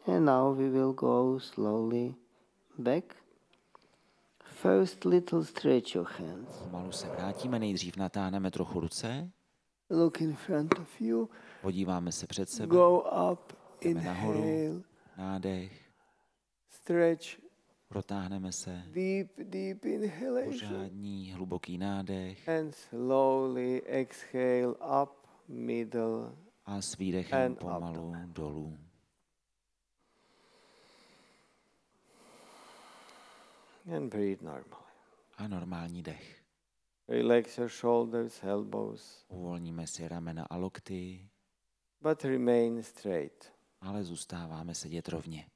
And now we will go slowly back. First little stretch your hands. Pomalu se vrátíme, nejdřív natáhneme trochu ruce, Look in front of you. podíváme se před sebe, Go up. jdeme nahoru, Inhale. nádech, Stretch. protáhneme se, Deep inhalation. pořádný, hluboký nádech And slowly exhale up, middle. a s výdechem And pomalu dolů. And breathe normally. A normální dech. Relax your shoulders, elbows, Uvolníme si ramena a lokty, but remain straight. ale zůstáváme sedět rovně.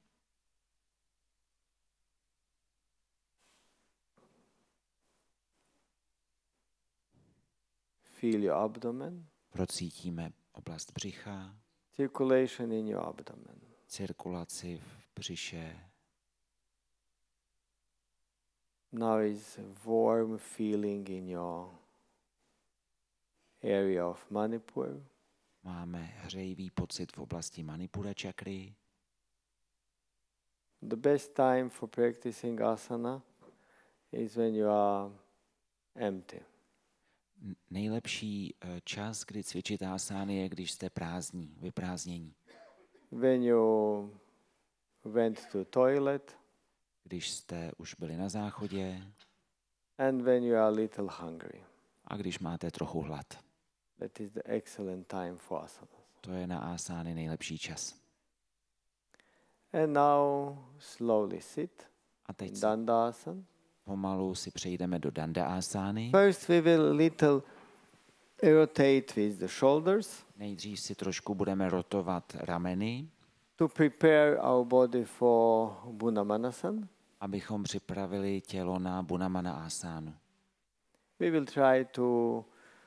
Feel your abdomen, Procítíme oblast břicha, circulation in your abdomen. cirkulaci v břiše. Now is warm feeling in your area of Manipur. Máme hřejivý pocit v oblasti Manipura čakry. The best time for practicing asana is when you are empty. Nejlepší čas, kdy cvičit asány, je, když jste prázdní, vyprázdnění. When you went to toilet Když jste už byli na záchodě and when you are a little hungry. a když máte trochu hlad. That is the excellent time for asanas. To je na asány nejlepší čas. And now slowly sit A teď in si Dandasana. pomalu si přejdeme do Danda asány. First we will little rotate with the shoulders Nejdřív si trošku budeme rotovat rameny, to prepare our body for Bunamanasana. abychom připravili tělo na Bunamana asánu. We will try to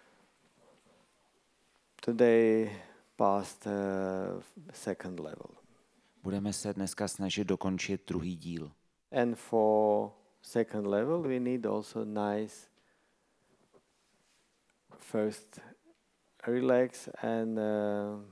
today past second level. Budeme se dneska snažit dokončit druhý díl. And for second level we need also nice first relax and